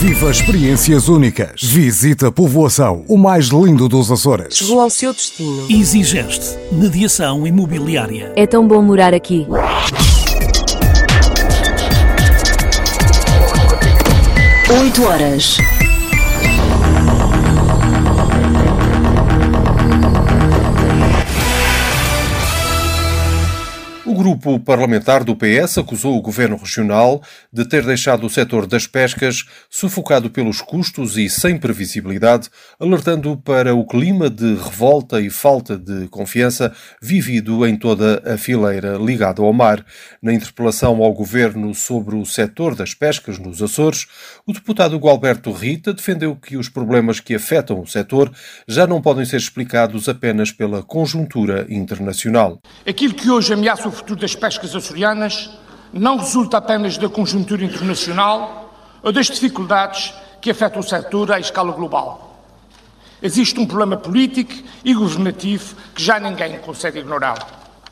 Viva experiências únicas. Visita a Povoação, o mais lindo dos Açores. Chegou ao seu destino. Exigeste mediação imobiliária. É tão bom morar aqui. 8 horas. O grupo parlamentar do PS acusou o governo regional de ter deixado o setor das pescas sufocado pelos custos e sem previsibilidade, alertando para o clima de revolta e falta de confiança vivido em toda a fileira ligada ao mar. Na interpelação ao governo sobre o setor das pescas nos Açores, o deputado Gualberto Rita defendeu que os problemas que afetam o setor já não podem ser explicados apenas pela conjuntura internacional. Aquilo que hoje ameaça o futuro das pescas açorianas não resulta apenas da conjuntura internacional ou das dificuldades que afetam o setor à escala global. Existe um problema político e governativo que já ninguém consegue ignorar.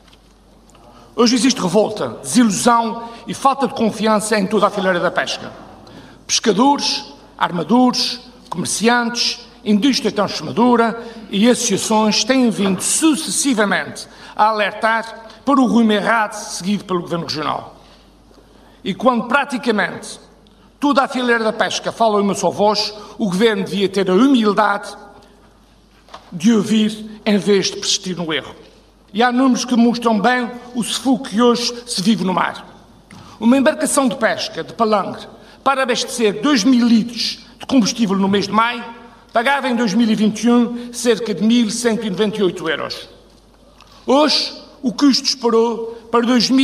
Hoje existe revolta, desilusão e falta de confiança em toda a fileira da pesca. Pescadores, armadores, comerciantes, indústria transformadora e associações têm vindo sucessivamente a alertar para o rumo errado seguido pelo Governo Regional. E quando praticamente toda a fileira da pesca fala em uma só voz, o Governo devia ter a humildade de ouvir em vez de persistir no erro. E há números que mostram bem o sufoco que hoje se vive no mar. Uma embarcação de pesca de palangre para abastecer 2.000 litros de combustível no mês de maio pagava em 2021 cerca de 1.198 euros. Hoje, o custo disparou para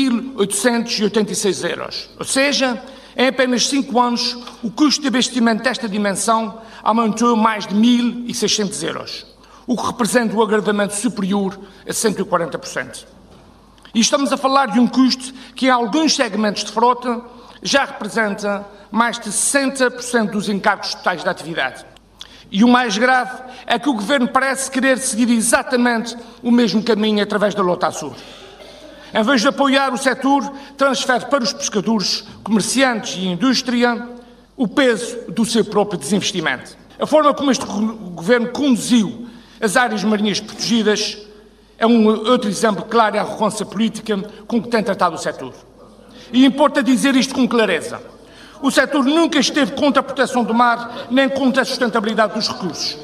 2.886 euros. Ou seja, em apenas 5 anos, o custo de abastecimento desta dimensão aumentou mais de 1.600 euros, o que representa um agravamento superior a 140%. E estamos a falar de um custo que, em alguns segmentos de frota, já representa mais de 60% dos encargos totais da atividade. E o mais grave é que o Governo parece querer seguir exatamente o mesmo caminho através da Lota Açor. Em vez de apoiar o setor, transfere para os pescadores, comerciantes e indústria o peso do seu próprio desinvestimento. A forma como este Governo conduziu as áreas marinhas protegidas é um outro exemplo claro da arrogância política com que tem tratado o setor. E importa dizer isto com clareza. O setor nunca esteve contra a proteção do mar, nem contra a sustentabilidade dos recursos.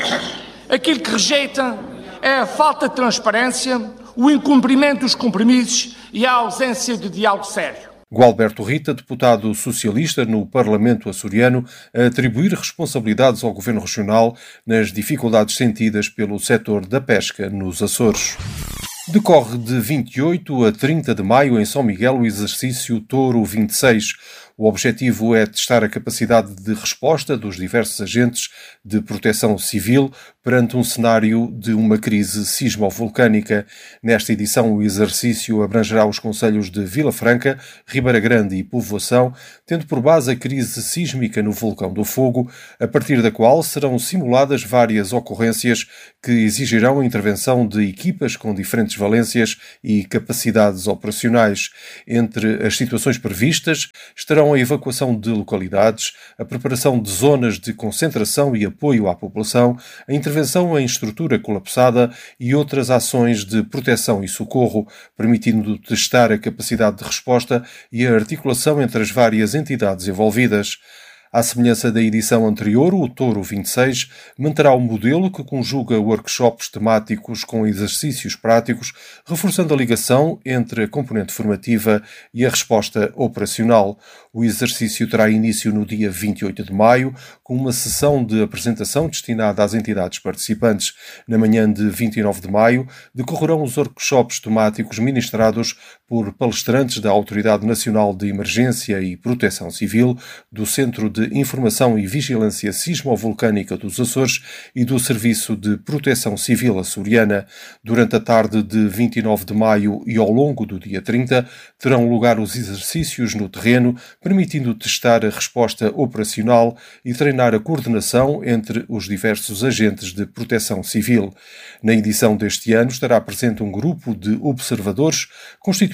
Aquilo que rejeita é a falta de transparência, o incumprimento dos compromissos e a ausência de diálogo sério. Gualberto Rita, deputado socialista no Parlamento açoriano, a atribuir responsabilidades ao Governo Regional nas dificuldades sentidas pelo setor da pesca nos Açores. Decorre de 28 a 30 de maio em São Miguel o exercício Touro 26. O objetivo é testar a capacidade de resposta dos diversos agentes de proteção civil perante um cenário de uma crise sismovolcânica. Nesta edição, o exercício abrangerá os concelhos de Vila Franca, Ribeira Grande e Povoação, tendo por base a crise sísmica no Vulcão do Fogo, a partir da qual serão simuladas várias ocorrências que exigirão a intervenção de equipas com diferentes valências e capacidades operacionais. Entre as situações previstas estarão a evacuação de localidades, a preparação de zonas de concentração e apoio à população, a intervenção em estrutura colapsada e outras ações de proteção e socorro, permitindo testar a capacidade de resposta e a articulação entre as várias entidades envolvidas. À semelhança da edição anterior, o Touro 26 manterá um modelo que conjuga workshops temáticos com exercícios práticos, reforçando a ligação entre a componente formativa e a resposta operacional. O exercício terá início no dia 28 de maio, com uma sessão de apresentação destinada às entidades participantes. Na manhã de 29 de maio, decorrerão os workshops temáticos ministrados por palestrantes da Autoridade Nacional de Emergência e Proteção Civil, do Centro de Informação e Vigilância Sismovolcânica dos Açores e do Serviço de Proteção Civil açoriana. Durante a tarde de 29 de maio e ao longo do dia 30, terão lugar os exercícios no terreno, permitindo testar a resposta operacional e treinar a coordenação entre os diversos agentes de proteção civil. Na edição deste ano estará presente um grupo de observadores constituído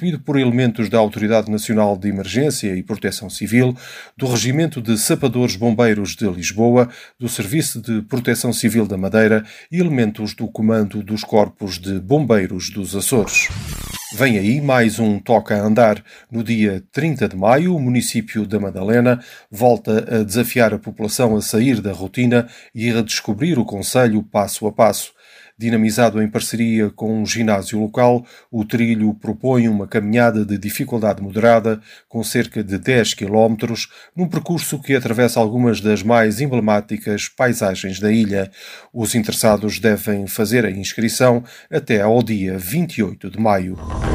constituído por elementos da Autoridade Nacional de Emergência e Proteção Civil, do Regimento de Sapadores Bombeiros de Lisboa, do Serviço de Proteção Civil da Madeira e elementos do Comando dos Corpos de Bombeiros dos Açores. Vem aí mais um Toca a Andar. No dia 30 de maio, o município da Madalena volta a desafiar a população a sair da rotina e a redescobrir o concelho passo a passo. Dinamizado em parceria com um ginásio local, o trilho propõe uma caminhada de dificuldade moderada, com cerca de 10 km, num percurso que atravessa algumas das mais emblemáticas paisagens da ilha. Os interessados devem fazer a inscrição até ao dia 28 de maio.